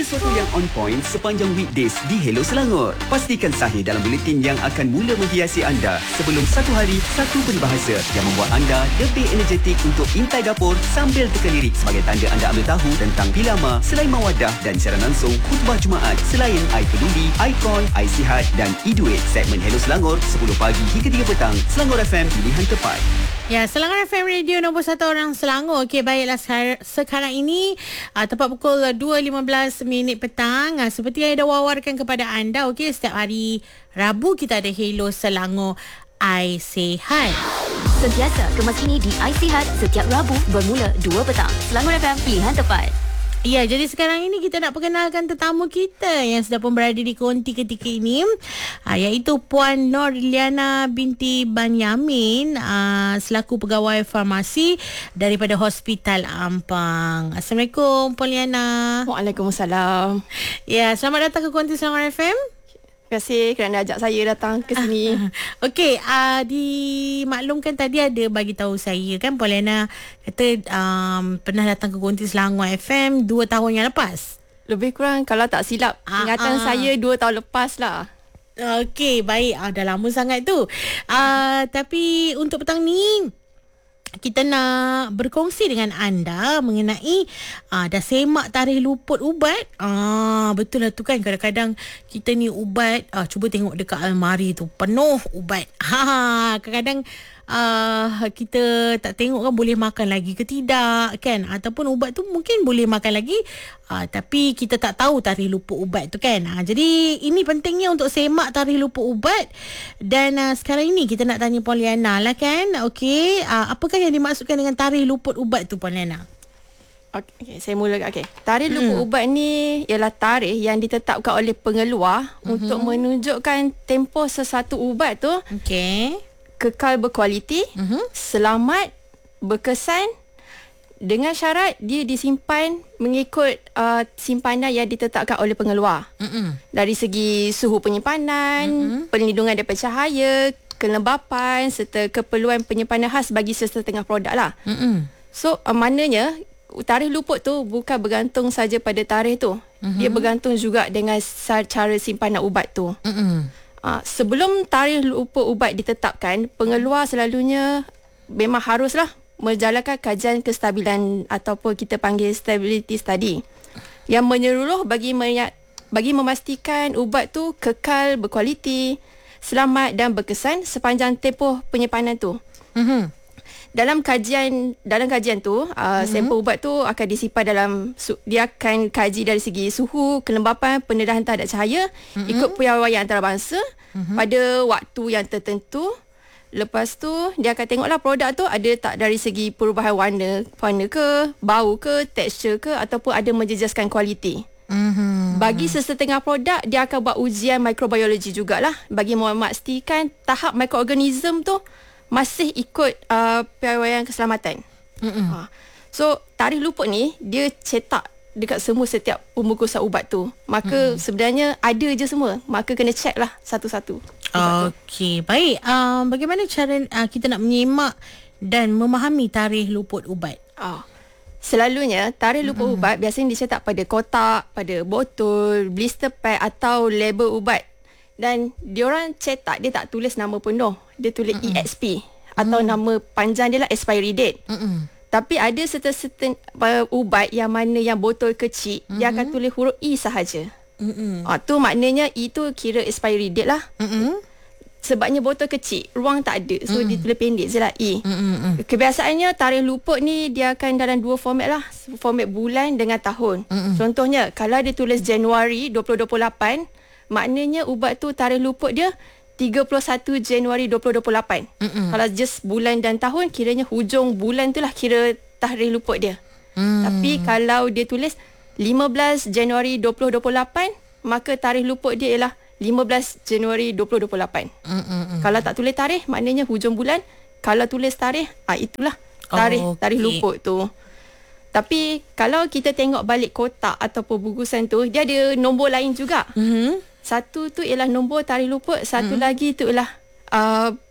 sesuatu yang on point sepanjang weekdays di Hello Selangor. Pastikan sahih dalam buletin yang akan mula menghiasi anda sebelum satu hari, satu peribahasa yang membuat anda lebih energetik untuk intai dapur sambil teka lirik sebagai tanda anda ambil tahu tentang Pilama, Selain Mawadah dan siaran langsung khutbah Jumaat selain I Peduli, I Call, I Sihat dan iDuit. Segmen Hello Selangor 10 pagi hingga 3 petang. Selangor FM, pilihan tepat. Ya, Selangor FM Radio nombor 1 orang Selangor. Okey, baiklah sekarang ini tepat pukul 2.15 petang. Seperti yang dah wawarkan kepada anda, okey, setiap hari Rabu kita ada Hello Selangor I Sihat. Sentiasa kemas ini di I Sihat setiap Rabu bermula 2 petang. Selangor FM, pilihan tepat. Ya, jadi sekarang ini kita nak perkenalkan tetamu kita yang sedang pun berada di konti ketika ini, iaitu Puan Norliana binti Banyamin, selaku pegawai farmasi daripada Hospital Ampang. Assalamualaikum Puan Liana. Waalaikumsalam. Ya, selamat datang ke konti Selangor FM. Terima kasih kerana ajak saya datang ke sini. Okey, dimaklumkan tadi ada bagi tahu saya kan Puan Liana kata pernah datang ke konti Selangor FM 2 tahun yang lepas. Lebih kurang kalau tak silap ingatan saya 2 tahun lepas lah. Okey, baik. Dah lama sangat tu. Tapi untuk petang ni kita nak berkongsi dengan anda mengenai dah semak tarikh luput ubat. Betul lah tu kan, kadang-kadang kita ni ubat, cuba tengok dekat almari tu penuh ubat. Kadang-kadang kita tak tengok kan boleh makan lagi ke tidak kan, ataupun ubat tu mungkin boleh makan lagi, tapi kita tak tahu tarikh luput ubat tu kan. Jadi ini pentingnya untuk semak tarikh luput ubat. Dan sekarang ini kita nak tanya Puan Liana lah kan. Okey, apakah yang dimaksudkan dengan tarikh luput ubat tu Puan Liana? Okey, saya mula. Okey. Tarikh luput ubat ni ialah tarikh yang ditetapkan oleh pengeluar untuk menunjukkan tempoh sesuatu ubat tu kekal berkualiti, selamat, berkesan, dengan syarat dia disimpan mengikut simpanan yang ditetapkan oleh pengeluar. Dari segi suhu penyimpanan, perlindungan daripada cahaya, kelembapan serta keperluan penyimpanan khas bagi sesetengah produk lah. So maknanya tarikh luput tu bukan bergantung saja pada tarikh tu. Dia bergantung juga dengan cara simpanan ubat tu. Sebelum tarikh luput ubat ditetapkan, pengeluar selalunya memang haruslah menjalankan kajian kestabilan ataupun kita panggil stability study yang menyeluruh bagi memastikan ubat tu kekal berkualiti, selamat dan berkesan sepanjang tempoh penyimpanan tu. Dalam kajian tu, sampel ubat tu akan disimpan dia akan kaji dari segi suhu, kelembapan, penerangan terhadap cahaya, ikut piawaian antarabangsa pada waktu yang tertentu. Lepas tu dia akan tengoklah produk tu ada tak dari segi perubahan warna ke, bau ke, tekstur ke, ataupun ada menjejaskan kualiti. Bagi sesetengah produk dia akan buat ujian mikrobiologi jugalah bagi memastikan tahap mikroorganism tu masih ikut piawaian keselamatan. So tarikh luput ni dia cetak dekat setiap pembungkusan ubat tu. Maka sebenarnya ada je semua. Maka kena check lah satu-satu. Okey, baik. Bagaimana cara kita nak menyemak dan memahami tarikh luput ubat? Selalunya tarikh luput ubat biasanya dicetak pada kotak, pada botol, blister pack atau label ubat. Dan diorang cetak, dia tak tulis nama penuh. Dia tulis EXP atau nama panjang dia lah expiry date. Tapi ada certain ubat yang mana yang botol kecil, dia akan tulis huruf E sahaja. Tu maknanya E tu kira expiry date lah. Sebabnya botol kecil, ruang tak ada, so dia tulis pendek je lah E. Kebiasaannya tarikh luput ni dia akan dalam 2 format lah. Format bulan dengan tahun. Contohnya kalau dia tulis Januari 2028, maknanya ubat tu tarikh luput dia 31 Januari 2028. Kalau just bulan dan tahun, kiranya hujung bulan tu lah kira tarikh luput dia. Tapi kalau dia tulis 15 Januari 2028, maka tarikh luput dia ialah 15 Januari 2028. Kalau tak tulis tarikh, maknanya hujung bulan. Kalau tulis tarikh, itulah tarikh luput tu. Tapi kalau kita tengok balik kotak ataupun bungkusan tu, dia ada nombor lain juga. Satu tu ialah nombor tarikh luput, satu lagi tu ialah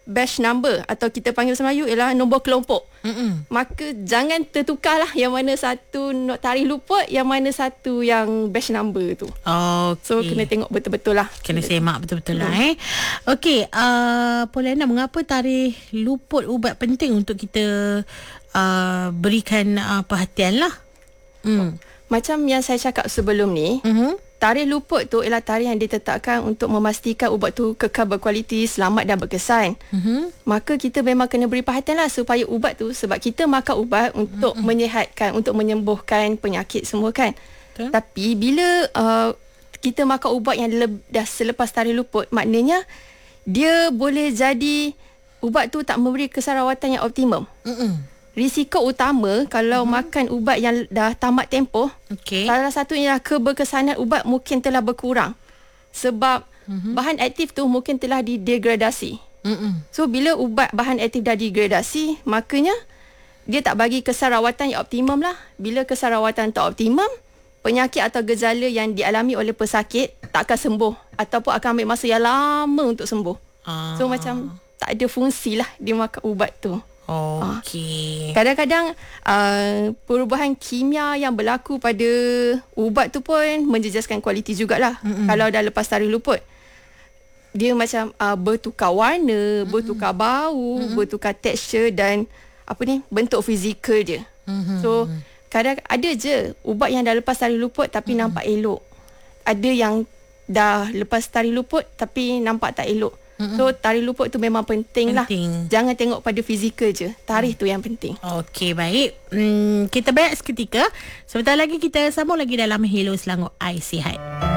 batch number atau kita panggil bahasa Melayu ialah nombor kelompok. Maka jangan tertukarlah yang mana satu tarikh luput, yang mana satu yang batch number tu. So kena tengok betul-betul lah. Kena semak betul-betul lah Okey, Polena, mengapa tarikh luput ubat penting untuk kita berikan perhatian lah? Macam yang saya cakap sebelum ni, tarikh luput tu ialah tarikh yang ditetapkan untuk memastikan ubat tu kekal berkualiti, selamat dan berkesan. Maka kita memang kena beri perhatian lah supaya ubat tu, sebab kita makan ubat untuk menyihatkan, untuk menyembuhkan penyakit semua kan. Tapi bila kita makan ubat yang dah selepas tarikh luput, maknanya dia boleh jadi ubat tu tak memberi kesan rawatan yang optimum. Risiko utama kalau makan ubat yang dah tamat tempoh, salah satunya keberkesanan ubat mungkin telah berkurang sebab bahan aktif tu mungkin telah didegradasi. So bila ubat bahan aktif dah degradasi, makanya dia tak bagi kesan rawatan yang optimum lah. Bila kesan rawatan tak optimum, penyakit atau gejala yang dialami oleh pesakit tak akan sembuh ataupun akan ambil masa yang lama untuk sembuh. So macam tak ada fungsi lah dia makan ubat tu. Kadang-kadang perubahan kimia yang berlaku pada ubat tu pun menjejaskan kualiti jugalah. Kalau dah lepas tarikh luput, dia macam bertukar warna, bertukar bau, bertukar tekstur dan bentuk fizikal dia. So kadang ada je ubat yang dah lepas tarikh luput tapi nampak elok. Ada yang dah lepas tarikh luput tapi nampak tak elok. So tarikh luput tu memang penting lah. Jangan tengok pada fizikal je, tarikh tu yang penting. Okey, baik. Kita berehat seketika. Sebentar lagi kita sambung lagi dalam Hello Selangor I Sihat.